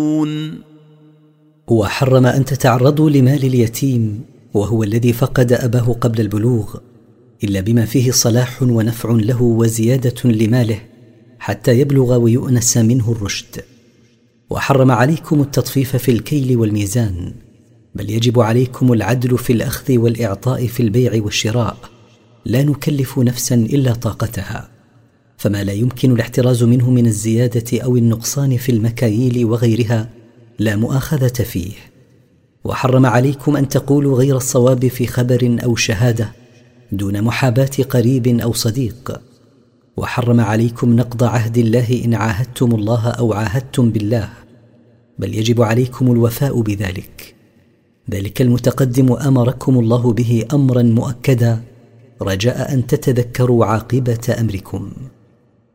وحرم أن تتعرضوا لمال اليتيم وهو الذي فقد أباه قبل البلوغ إلا بما فيه صلاح ونفع له وزيادة لماله حتى يبلغ ويؤنس منه الرشد. وحرم عليكم التطفيف في الكيل والميزان، بل يجب عليكم العدل في الأخذ والإعطاء في البيع والشراء، لا نكلف نفسا إلا طاقتها، فما لا يمكن الاحتراز منه من الزيادة أو النقصان في المكاييل وغيرها لا مؤاخذة فيه. وحرم عليكم أن تقولوا غير الصواب في خبر أو شهادة دون محاباة قريب أو صديق. وحرم عليكم نقض عهد الله إن عاهدتم الله أو عاهدتم بالله، بل يجب عليكم الوفاء بذلك. ذلك المتقدم أمركم الله به أمرا مؤكدا رجاء أن تتذكروا عاقبة أمركم.